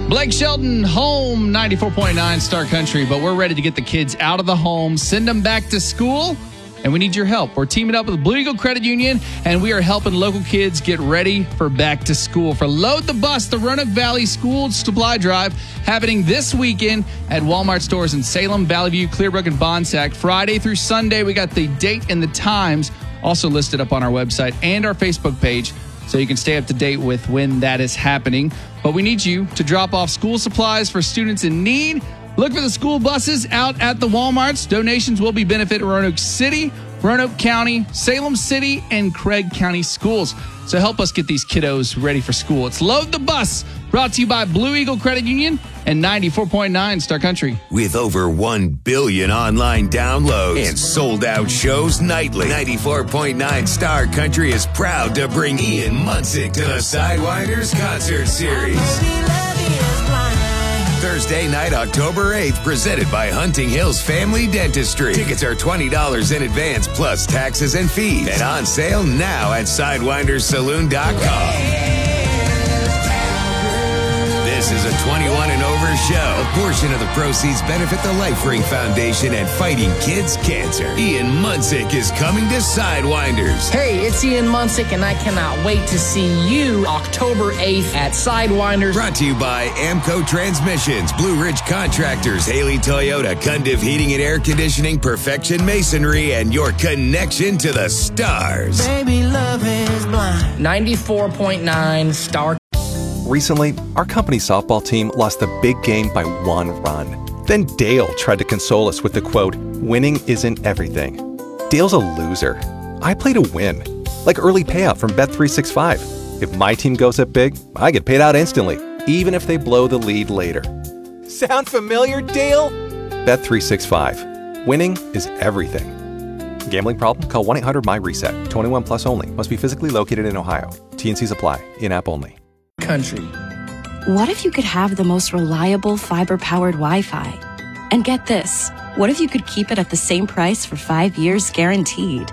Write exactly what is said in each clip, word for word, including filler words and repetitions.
Blake Shelton, home, ninety-four point nine Star Country, but we're ready to get the kids out of the home, send them back to school, and we need your help. We're teaming up with Blue Eagle Credit Union, and we are helping local kids get ready for back to school. For Load the Bus, the Roanoke Valley School Supply Drive, happening this weekend at Walmart stores in Salem, Valley View, Clearbrook, and Bonsack. Friday through Sunday, we got the date and the times also listed up on our website and our Facebook page, so you can stay up to date with when that is happening. But we need you to drop off school supplies for students in need. Look for the school buses out at the Walmarts. Donations will be benefit Roanoke City, Roanoke County, Salem City, and Craig County schools. So help us get these kiddos ready for school. It's Load the Bus, brought to you by Blue Eagle Credit Union and ninety-four point nine Star Country. With over one billion online downloads and sold-out shows nightly, ninety-four point nine Star Country is proud to bring Ian Munsick to the Sidewinders Concert Series. Thursday night, October eighth, presented by Hunting Hills Family Dentistry. Tickets are twenty dollars in advance, plus taxes and fees. And on sale now at sidewinders saloon dot com. This is a twenty-one and over show. A portion of the proceeds benefit the Life Ring Foundation and Fighting Kids Cancer. Ian Munsick is coming to Sidewinders. Hey, it's Ian Munsick, and I cannot wait to see you October eighth at Sidewinders. Brought to you by Amco Transmissions, Blue Ridge Contractors, Haley Toyota, Cundiff Heating and Air Conditioning, Perfection Masonry, and your connection to the stars. Baby, love is blind. ninety-four point nine Star. Recently, our company softball team lost the big game by one run. Then Dale tried to console us with the quote, "Winning isn't everything." Dale's a loser. I play to win. Like early payout from Bet three sixty-five. If my team goes up big, I get paid out instantly, even if they blow the lead later. Sound familiar, Dale? Bet three sixty-five. Winning is everything. Gambling problem? Call one eight hundred M Y reset. twenty-one plus only. Must be physically located in Ohio. T N Cs apply. In-app only. Country. What if you could have the most reliable fiber-powered Wi-Fi? And get this, what if you could keep it at the same price for five years guaranteed?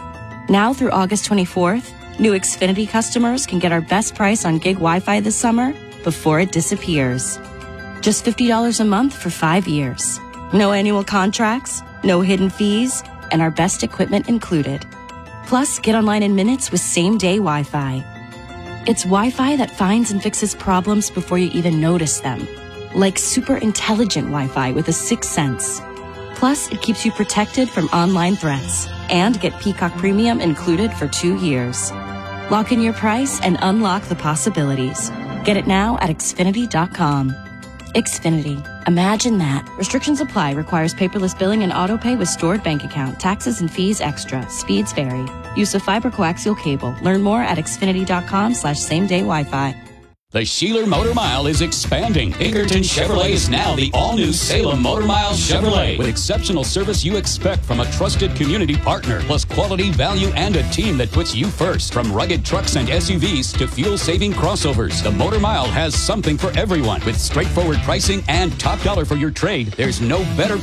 Now through August twenty-fourth, new Xfinity customers can get our best price on gig Wi-Fi this summer before it disappears. Just fifty dollars a month for five years. No annual contracts, no hidden fees, and our best equipment included. Plus, get online in minutes with same-day Wi-Fi. It's Wi-Fi that finds and fixes problems before you even notice them. Like super intelligent Wi-Fi with a sixth sense. Plus, it keeps you protected from online threats. And get Peacock Premium included for two years. Lock in your price and unlock the possibilities. Get it now at Xfinity dot com. Xfinity. Imagine that. Restrictions apply. Requires paperless billing and autopay with stored bank account. Taxes and fees extra. Speeds vary. Use of fiber coaxial cable. Learn more at Xfinity dot com slash same day Wi-Fi. The Sheeler Motor Mile is expanding. Pinkerton Chevrolet is now the all-new Salem Motor Mile Chevrolet. With exceptional service you expect from a trusted community partner, plus quality, value, and a team that puts you first. From rugged trucks and S U Vs to fuel-saving crossovers, the Motor Mile has something for everyone. With straightforward pricing and top dollar for your trade, there's no better